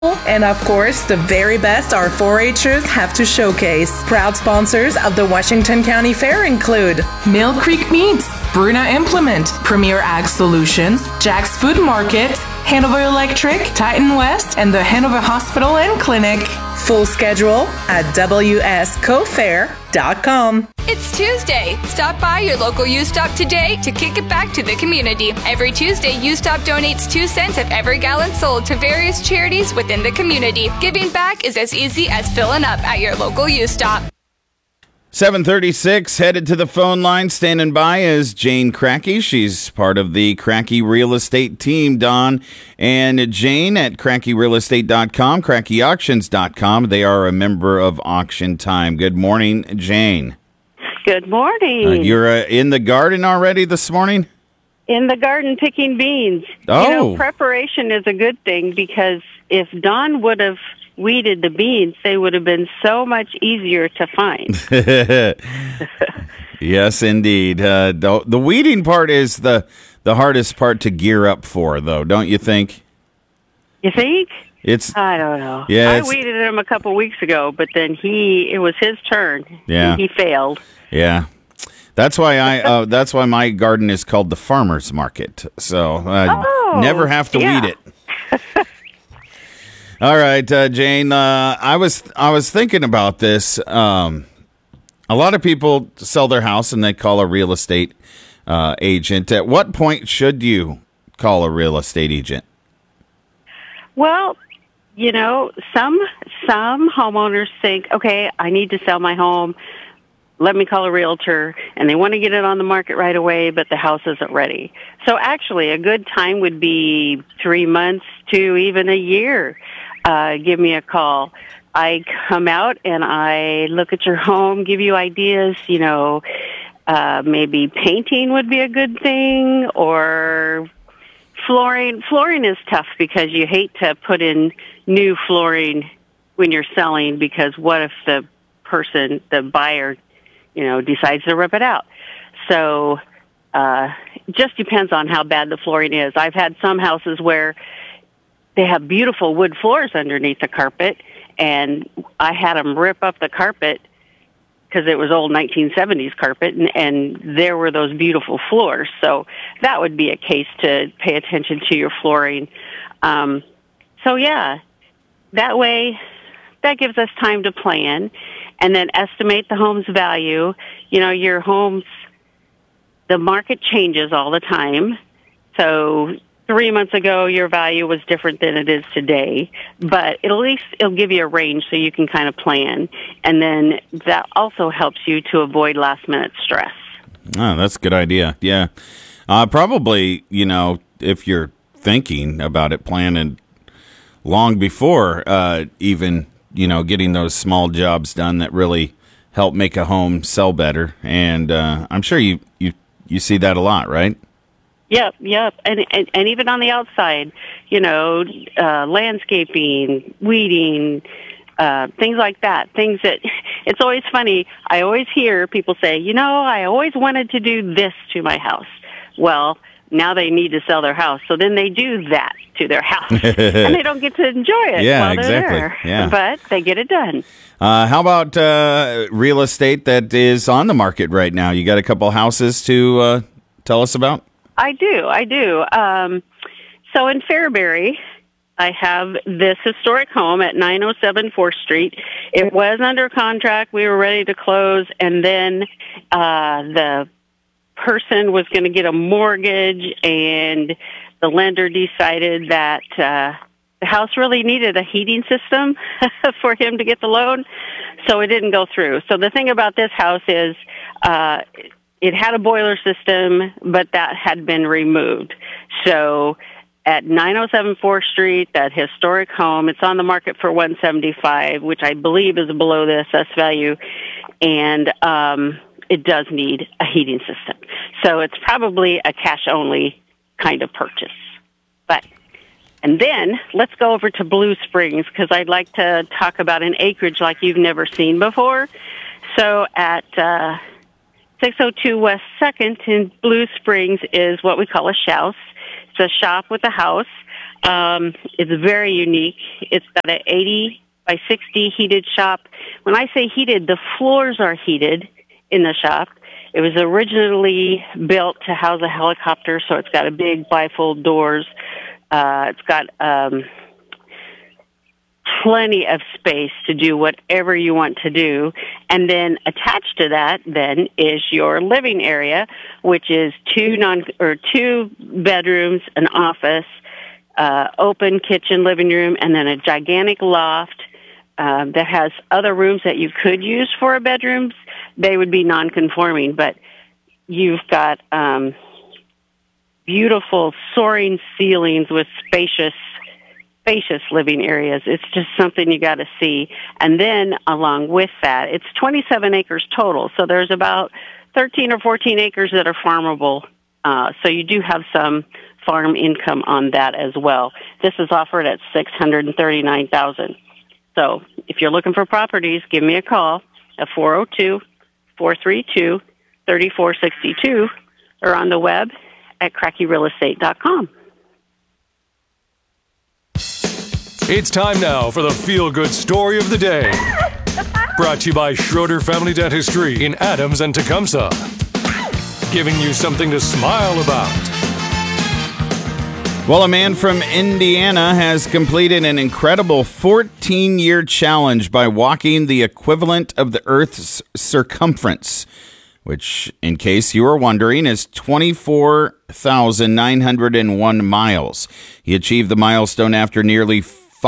And of course, the very best our 4-Hers have to showcase. Proud sponsors of the Washington County Fair include Mill Creek Meats, Bruna Implement, Premier Ag Solutions, Jack's Food Market, Hanover Electric, Titan West, and the Hanover Hospital and Clinic. Full schedule at wscofair.com. It's Tuesday. Stop by your local U-Stop today to kick it back to the community. Every Tuesday, U-Stop donates 2 cents of every gallon sold to various charities within the community. Giving back is as easy as filling up at your local U-Stop. 7:36, headed to the phone line. Standing by is Jane Cracky. She's part of the Cracky Real Estate team, Don and Jane at CrackyRealEstate.com, CrackyAuctions.com. They are a member of Auction Time. Good morning, Jane. Good morning. You're in the garden already this morning? In the garden picking beans. Oh. Preparation is a good thing because if Don would have weeded the beans, they would have been so much easier to find. Yes, indeed. The weeding part is the hardest part to gear up for, though, don't you think? You think? I don't know. Yeah, I weeded him a couple weeks ago, but then it was his turn. Yeah. He failed. Yeah. That's why that's why my garden is called the farmer's market. So never have to weed it. All right, Jane. I was thinking about this. A lot of people sell their house and they call a real estate agent. At what point should you call a real estate agent? Well, some homeowners think, okay, I need to sell my home. Let me call a realtor, and they want to get it on the market right away, but the house isn't ready. So actually, a good time would be 3 months to even a year. Give me a call. I come out and I look at your home, give you ideas, maybe painting would be a good thing, or flooring. Flooring is tough because you hate to put in new flooring when you're selling, because what if the buyer, decides to rip it out? So, it just depends on how bad the flooring is. I've had some houses where they have beautiful wood floors underneath the carpet, and I had them rip up the carpet because it was old 1970s carpet, and there were those beautiful floors. So that would be a case to pay attention to your flooring. That way, that gives us time to plan and then estimate the home's value. Your home's, the market changes all the time. So 3 months ago, your value was different than it is today, but it'll give you a range so you can kind of plan. And then that also helps you to avoid last-minute stress. Oh, that's a good idea. Yeah. Probably, if you're thinking about it, planning long before even, getting those small jobs done that really help make a home sell better. And I'm sure you see that a lot, right? Yep. And even on the outside, landscaping, weeding, things like that. Things that, it's always funny. I always hear people say, I always wanted to do this to my house. Well, now they need to sell their house. So then they do that to their house. And they don't get to enjoy it while they're there. Yeah. But they get it done. How about real estate that is on the market right now? You got a couple houses to tell us about? I do. So in Fairbury, I have this historic home at 907 4th Street. It was under contract. We were ready to close, and then the person was going to get a mortgage, and the lender decided that the house really needed a heating system for him to get the loan, so it didn't go through. So the thing about this house is it had a boiler system, but that had been removed. So at 907 4th Street, that historic home, it's on the market for $175,000, which I believe is below the assessed value, and it does need a heating system. So it's probably a cash-only kind of purchase. And then let's go over to Blue Springs, because I'd like to talk about an acreage like you've never seen before. So at 602 West 2nd in Blue Springs is what we call a shouse. It's a shop with a house. It's very unique. It's got an 80 by 60 heated shop. When I say heated, the floors are heated in the shop. It was originally built to house a helicopter, so it's got a big bifold doors. It's got plenty of space to do whatever you want to do. And then attached to that then is your living area, which is two bedrooms, an office, open kitchen, living room, and then a gigantic loft that has other rooms that you could use for bedrooms. They would be non-conforming, but you've got beautiful soaring ceilings with spacious living areas. It's just something you got to see. And then along with that, it's 27 acres total. So there's about 13 or 14 acres that are farmable. So you do have some farm income on that as well. This is offered at $639,000. So if you're looking for properties, give me a call at 402-432-3462 or on the web at crackierealestate.com. It's time now for the feel-good story of the day. Brought to you by Schroeder Family Dentistry in Adams and Tecumseh. Giving you something to smile about. Well, a man from Indiana has completed an incredible 14-year challenge by walking the equivalent of the Earth's circumference, which, in case you were wondering, is 24,901 miles. He achieved the milestone after nearly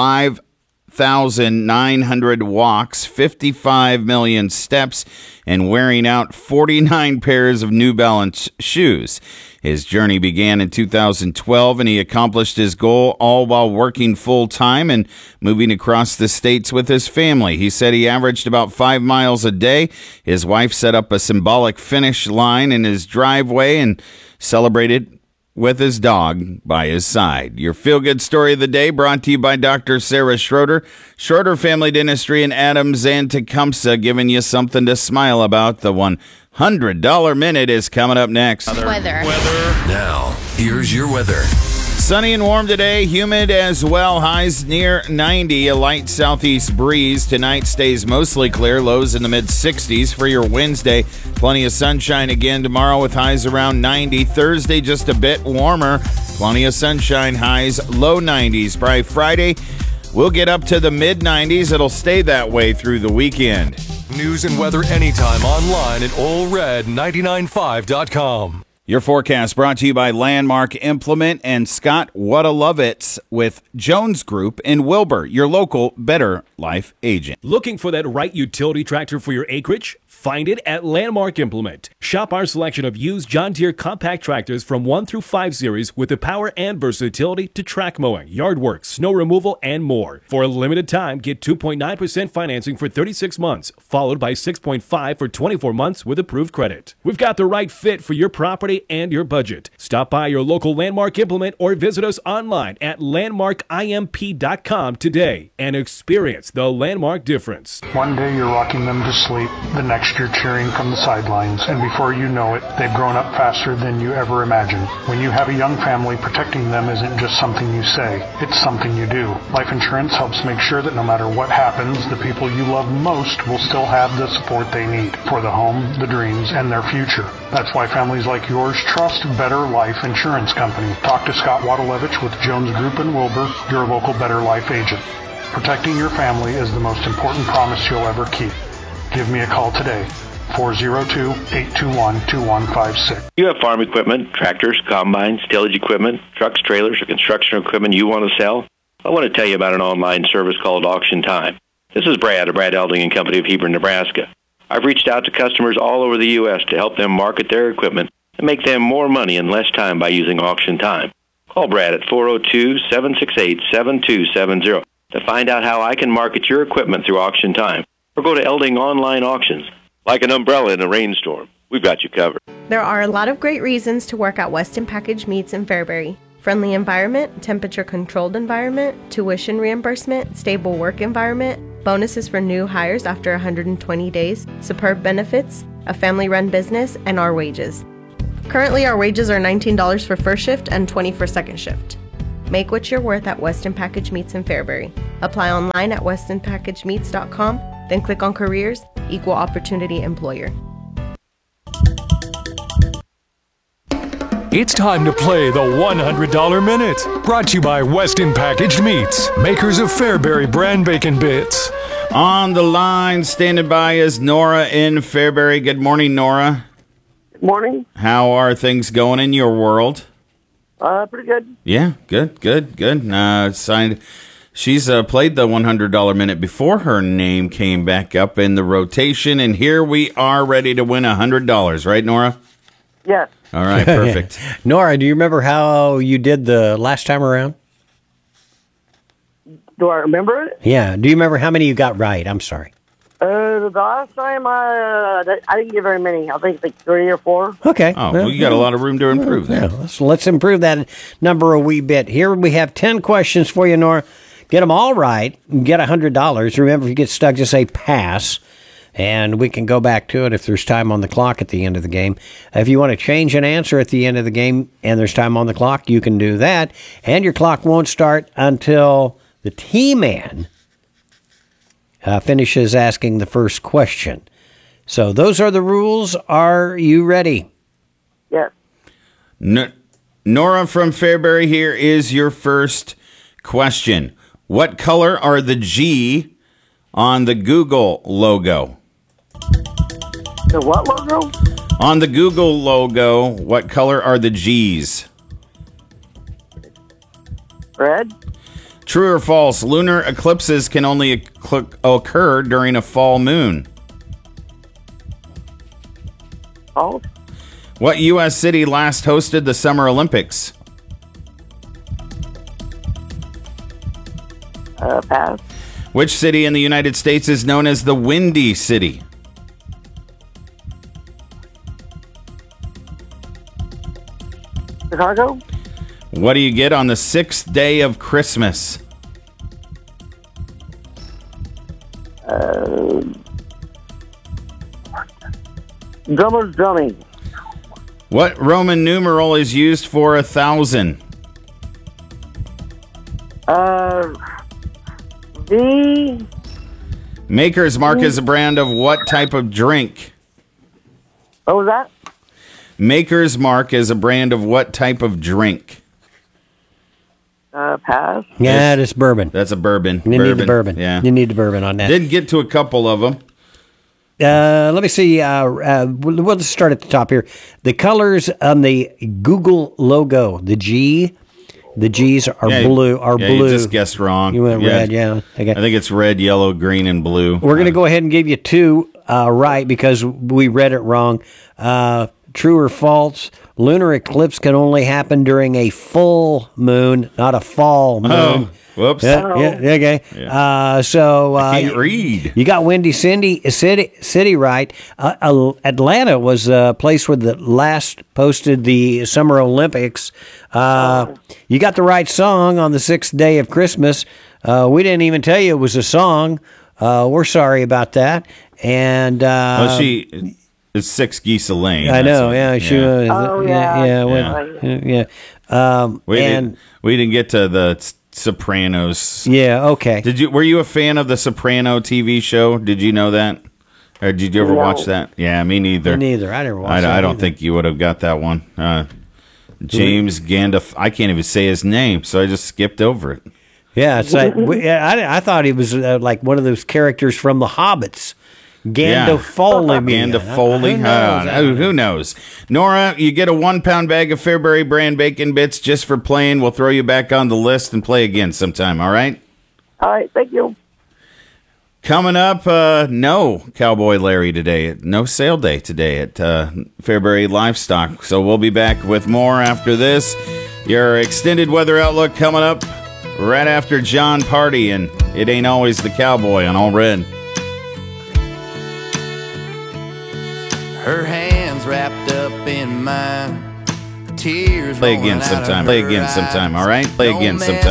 5,900 walks, 55 million steps, and wearing out 49 pairs of New Balance shoes. His journey began in 2012, and he accomplished his goal all while working full-time and moving across the states with his family. He said he averaged about 5 miles a day. His wife set up a symbolic finish line in his driveway and celebrated with his dog by his side. Your feel-good story of the day brought to you by Dr. Sarah Schroeder. Schroeder Family Dentistry in Adams and Tecumseh, giving you something to smile about. The $100 Minute is coming up next. Weather. Now, here's your weather. Sunny and warm today, humid as well, highs near 90, a light southeast breeze. Tonight stays mostly clear, lows in the mid-60s. For your Wednesday, plenty of sunshine again tomorrow with highs around 90. Thursday, just a bit warmer, plenty of sunshine, highs low 90s. By Friday, we'll get up to the mid-90s. It'll stay that way through the weekend. News and weather anytime online at allred995.com. Your forecast brought to you by Landmark Implement and Scott Wadalovitz with Jones Group in Wilbur, your local Better Life agent. Looking for that right utility tractor for your acreage? Find it at Landmark Implement. Shop our selection of used John Deere compact tractors from 1 through 5 series with the power and versatility to track mowing, yard work, snow removal, and more. For a limited time, get 2.9% financing for 36 months, followed by 6.5% for 24 months with approved credit. We've got the right fit for your property and your budget. Stop by your local Landmark Implement or visit us online at landmarkimp.com today and experience the Landmark difference. One day you're rocking them to sleep, the next you're cheering from the sidelines, and before you know it, they've grown up faster than you ever imagined. When you have a young family, protecting them isn't just something you say, it's something you do. Life insurance helps make sure that no matter what happens, the people you love most will still have the support they need for the home, the dreams, and their future. That's why families like yours trust Better Life Insurance Company. Talk to Scott Wadalovich with Jones Group in Wilbur, your local Better Life agent. Protecting your family is the most important promise you'll ever keep. Give me a call today, 402-821-2156. You have farm equipment, tractors, combines, tillage equipment, trucks, trailers, or construction equipment you want to sell? I want to tell you about an online service called Auction Time. This is Brad of Brad Elding and Company of Hebron, Nebraska. I've reached out to customers all over the U.S. to help them market their equipment and make them more money in less time by using Auction Time. Call Brad at 402-768-7270 to find out how I can market your equipment through Auction Time. Or go to Elding Online Auctions. Like an umbrella in a rainstorm, we've got you covered. There are a lot of great reasons to work at Weston Package Meats in Fairbury. Friendly environment, temperature-controlled environment, tuition reimbursement, stable work environment, bonuses for new hires after 120 days, superb benefits, a family-run business, and our wages. Currently, our wages are $19 for first shift and $20 for second shift. Make what you're worth at Weston Package Meats in Fairbury. Apply online at westonpackagemeats.com, then click on Careers, Equal Opportunity Employer. It's time to play the $100 Minute. Brought to you by Weston Packaged Meats, makers of Fairbury brand bacon bits. On the line, standing by, is Nora in Fairbury. Good morning, Nora. Good morning. How are things going in your world? Pretty good. Yeah, good. She's played the $100 Minute before her name came back up in the rotation, and here we are ready to win $100, right, Nora? Yes. All right, perfect. Nora, do you remember how you did the last time around? Do I remember it? Yeah. Do you remember how many you got right? I'm sorry. The last time I didn't get very many. I think like 3 or 4. Okay. Oh, well, you got a lot of room to improve there. Yeah, let's improve that number a wee bit. Here we have 10 questions for you, Nora. Get them all right, get $100. Remember, if you get stuck, just say pass, and we can go back to it if there's time on the clock at the end of the game. If you want to change an answer at the end of the game and there's time on the clock, you can do that. And your clock won't start until the T-Man finishes asking the first question. So those are the rules. Are you ready? Yes. Nora from Fairbury, here is your first question. What color are the G on the Google logo? The what logo? On the Google logo, what color are the G's? Red. True or false? Lunar eclipses can only occur during a full moon. False. What U.S. city last hosted the Summer Olympics? Pass. Which city in the United States is known as the Windy City? Chicago. What do you get on the 6th day of Christmas? Drummer's drumming. What Roman numeral is used for 1,000? V. Maker's Mark is a brand of what type of drink? What was that? Maker's Mark is a brand of what type of drink? Pass. Yeah, it's bourbon. That's a bourbon. You need the bourbon. Yeah. You need the bourbon on that. Did get to a couple of them. Let me see. We'll just start at the top here. The colors on the Google logo, the G, the G's are blue. You just guessed wrong. You went red, yeah. Okay. I think it's red, yellow, green, and blue. We're going to go ahead and give you 2 right because we read it wrong. True or false? Lunar eclipse can only happen during a full moon, not a fall moon. Oh, whoops. Yeah, okay. Yeah. I can't read. You got Windy City right. Atlanta was a place where the last posted the Summer Olympics. You got the right song on the 6th day of Christmas. We didn't even tell you it was a song. We're sorry about that. And it's 6 Geese a Lane. I know. She was. We didn't get to the Sopranos. Yeah. Okay. Were you a fan of the Soprano TV show? Did you know that, or did you ever watch that? Yeah, me neither. Me neither. I never watched. I don't think you would have got that one. James Gandalf. I can't even say his name, so I just skipped over it. Yeah, it's like I thought he was like one of those characters from The Hobbits. Gandolfini. Gandolfini. Who knows? Nora, you get a 1-pound bag of Fairbury brand bacon bits just for playing. We'll throw you back on the list and play again sometime, all right? All right, thank you. Coming up, no Cowboy Larry today. No sale day today at Fairbury Livestock. So we'll be back with more after this. Your extended weather outlook coming up right after John Party, and It Ain't Always the Cowboy on All Red. Her hands wrapped up in mine. Tears Play again sometime. All right? Play again sometime.